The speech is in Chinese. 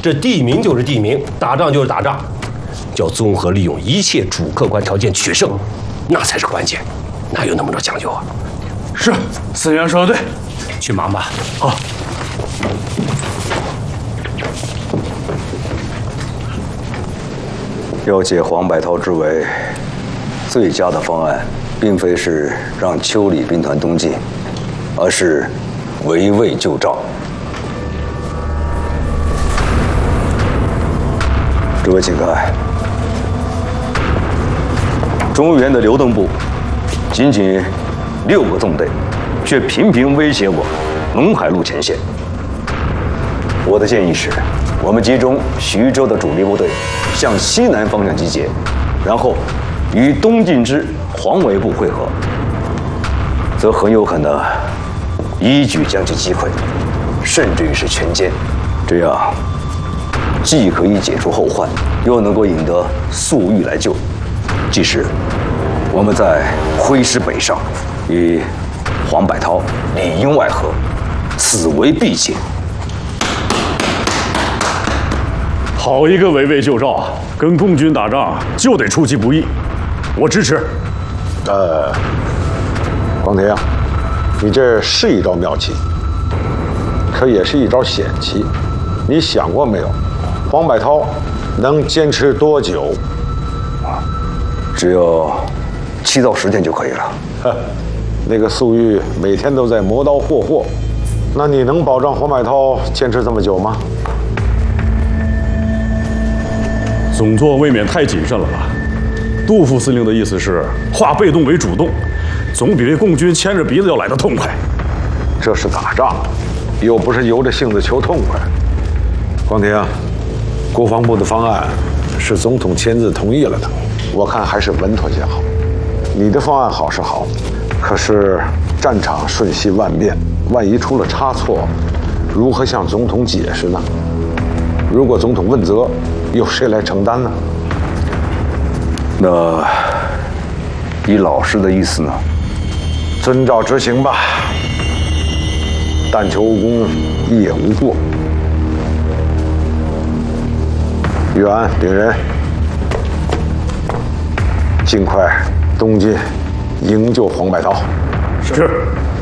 这地名就是地名，打仗就是打仗，要综合利用一切主客观条件取胜，那才是关键，哪有那么多讲究啊？ 是，司员说的对， 去忙吧。 好。 要解黄百韬之围，最佳的方案，并非是让邱李兵团东进，而是围魏救赵。诸位请看，中原的刘邓部，仅仅6个纵队，却频频威胁我陇海路前线。我的建议是，我们集中徐州的主力部队向西南方向集结，然后与东晋之黄维部会合，则很有可能一举将其击溃，甚至于是全歼。这样既可以解除后患，又能够引得粟裕来救。即使我们在挥师北上，与黄百韬里应外合，此为必解。 好一个围魏救赵啊！跟共军打仗就得出其不意，我支持。 光庭，你这是一招妙棋，可也是一招险棋。你想过没有，黄百韬能坚持多久？ 只有7到10天就可以了。 那个粟裕每天都在磨刀霍霍，那你能保证黄百韬坚持这么久吗？ 总座未免太谨慎了吧？杜副司令的意思是化被动为主动，总比被共军牵着鼻子要来得痛快。 这是打仗，又不是由着性子求痛快。光庭，国防部的方案是总统签字同意了的，我看还是稳妥些好。你的方案好是好，可是战场瞬息万变，万一出了差错，如何向总统解释呢？如果总统问责，由谁来承担呢？ 那依老师的意思呢？ 遵照执行吧。但求无功，亦也无过。豫安、丙人，尽快东进，营救黄百韬。 是。